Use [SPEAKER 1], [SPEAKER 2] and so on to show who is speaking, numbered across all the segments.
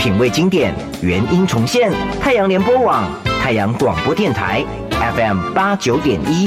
[SPEAKER 1] 品味经典，原音重现。太阳联播网、太阳广播电台 FM 89.1。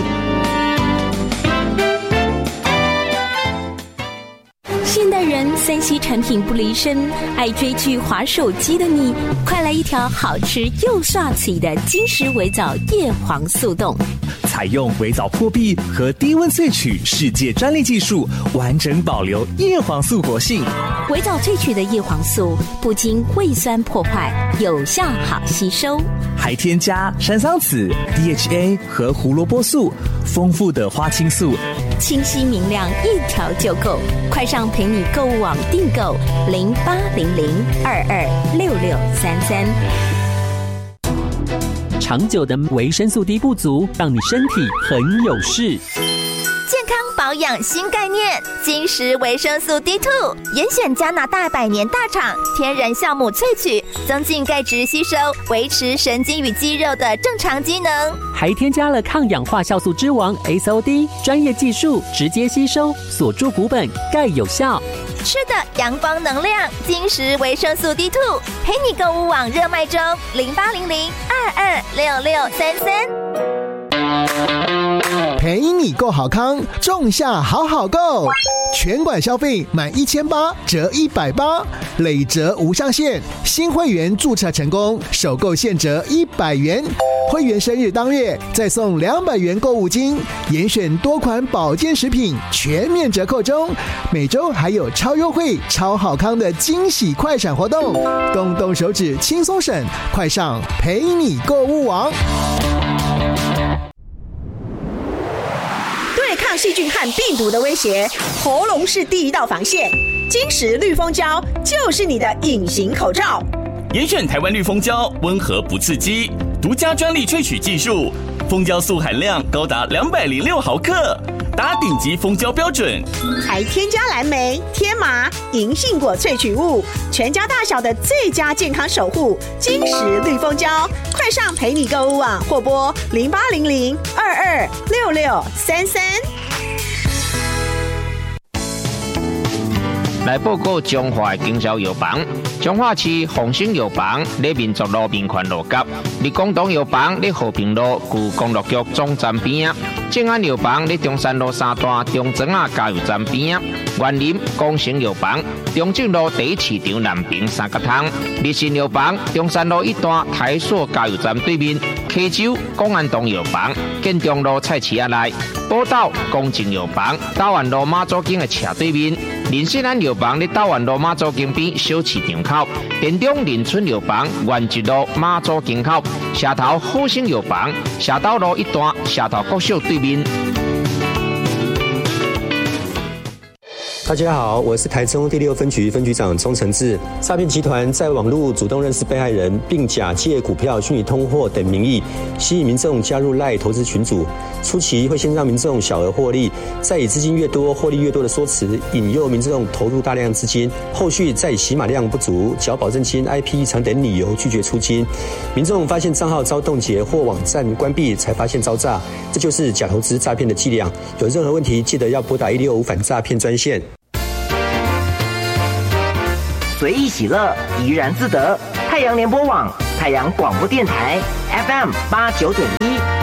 [SPEAKER 2] 现代人3C 产品不离身，爱追剧、滑手机的你，快来一条好吃又帅气的金石微藻叶黄素冻。
[SPEAKER 3] 采用微藻破壁和低温萃取世界专利技术，完整保留叶黄素活性。
[SPEAKER 2] 微藻萃取的叶黄素不经胃酸破坏，有效好吸收，
[SPEAKER 3] 还添加山桑子、DHA 和胡萝卜素，丰富的花青素，
[SPEAKER 2] 清晰明亮，一条就够。快上陪你购物网订购0800226633。
[SPEAKER 4] 长久的维生素 D 不足，让你身体很有事。
[SPEAKER 5] 健康保养新概念，金石维生素 D2， 严选加拿大100年大厂天然酵母萃取，增进钙质吸收，维持神经与肌肉的正常机能，
[SPEAKER 4] 还添加了抗氧化酵素之王 SOD， 专业技术直接吸收，锁住骨本，钙有效。
[SPEAKER 5] 吃的阳光能量，金石维生素 D2， 陪你购物网热卖中0800226633。
[SPEAKER 6] 陪你购好康，仲夏好好购，全馆消费满1800折180，累折无上限。新会员注册成功，首购现折100元。会员生日当月再送200元购物金，严选多款保健食品全面折扣中。每周还有超优惠、超好康的惊喜快闪活动，动动手指轻松省，快上陪你购物网。
[SPEAKER 7] 对抗细菌和病毒的威胁，喉咙是第一道防线。金石绿蜂胶就是你的隐形口罩。
[SPEAKER 8] 严选台湾绿蜂胶，温和不刺激，独家专利萃取技术，蜂胶素含量高达206毫克，达顶级蜂胶标准。
[SPEAKER 7] 还添加蓝莓、天麻、银杏果萃取物，全家大小的最佳健康守护。金石绿蜂胶，快上陪你购物网或拨0800226633。
[SPEAKER 9] 来报告中华经销药房，中华市丰兴药房在民族路民权路角，立功堂药房在和平路旧公路局总站边，正安药房在中山路3段中庄仔加油站边，园林光成药房中正路第1市场南平3角通，立信药房中山路1段台塑加油站对面，溪州公安堂药房建中路菜市仔内，宝岛公正药房大湾路马祖径的斜对面。林信安药房在大湾路马祖径边小市场口，田中林村药房原一路马祖径口，社头好生药房社斗路1段社头国小对面。
[SPEAKER 10] 大家好，我是台中第6分局分局长钟承志。诈骗集团在网络主动认识被害人，并假借股票、虚拟通货等名义，吸引民众加入赖投资群组。初期会先让民众小额获利，再以资金越多、获利越多的说辞，引诱民众投入大量资金。后续再以洗码量不足、缴保证金、IP 异常等理由拒绝出金。民众发现账号遭冻结或网站关闭，才发现遭诈。这就是假投资诈骗的伎俩。有任何问题，记得要拨打165反诈骗专线。
[SPEAKER 1] 随意喜乐，怡然自得。太阳联播网、太阳广播电台 FM 89.1。